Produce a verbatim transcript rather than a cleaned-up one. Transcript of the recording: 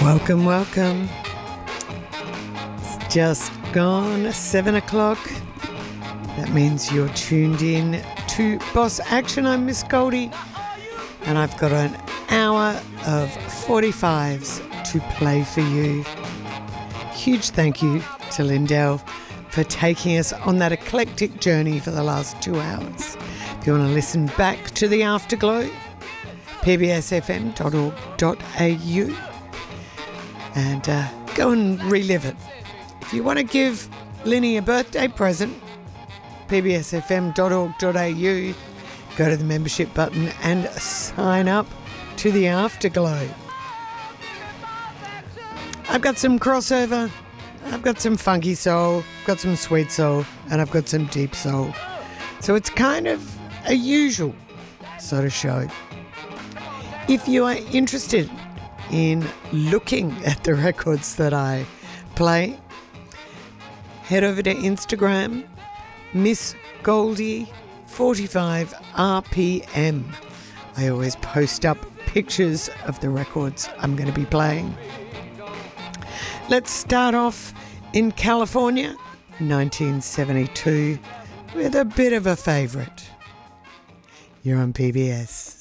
Welcome, welcome. It's just gone seven o'clock. That means you're tuned in to Boss Action. I'm Miss Goldie, and I've got an hour of forty-fives to play for you. Huge thank you to Lindell for taking us on that eclectic journey for the last two hours. If you want to listen back to the Afterglow, p b s f m dot org dot a u, and uh, go and relive it. If you want to give Linny a birthday present, p b s f m dot org dot a u, go to the membership button and sign up to the Afterglow. I've got some crossover, I've got some funky soul, I've got some sweet soul, and I've got some deep soul. So it's kind of a usual sort of show. If you are interested in looking at the records that I play, head over to Instagram, Miss Goldie forty-five R P M. I always post up pictures of the records I'm going to be playing. Let's start off in California, nineteen seventy-two, with a bit of a favourite. You're on P B S.